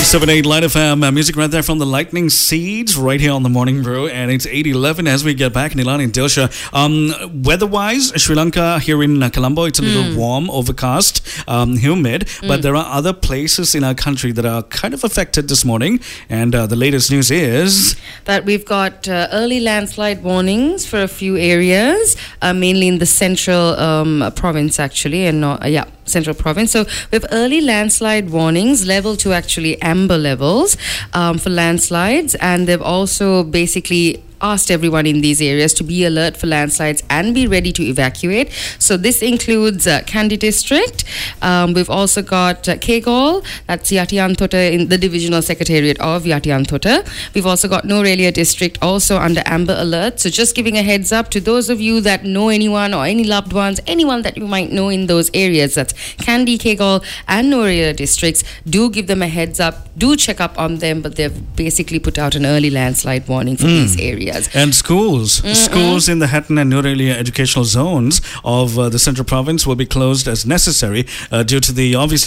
107.8 Light FM. Music right there from the Lightning Seeds right here on the Morning Brew. And it's 8:11 as we get back. Nilani and Dilsha. Weather-wise, Sri Lanka here in Colombo, it's a little warm, overcast, humid. But there are other places in our country that are kind of affected this morning. And the latest news is that we've got early landslide warnings for a few areas, mainly in the central province, actually. And central province. So we have early landslide warnings, level 2 actually amber levels for landslides, and they've also basically asked everyone in these areas to be alert for landslides and be ready to evacuate. So this includes Kandy district. We've also got Kegol, that's Yatiantota, in the divisional secretariat of Yatiantota. We've also got Norelia district also under amber alert. So just giving a heads up to those of you that know anyone or any loved ones, anyone that you might know in those areas, that's Kandy, Kegol and Norelia districts, do give them a heads up, do check up on them, but they've basically put out an early landslide warning for these areas. And schools in the Hatton and Norelia educational zones of the central province will be closed as necessary due to the obviously